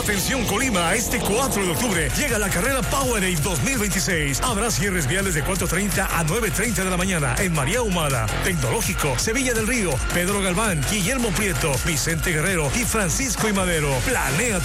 Atención Colima, este 4 de octubre llega la carrera Powerade 2026. Habrá cierres viales de 4:30 a 9:30 de la mañana en María Humada, Tecnológico, Sevilla del Río, Pedro Galván, Guillermo Prieto, Vicente Guerrero y Francisco y Madero. Planea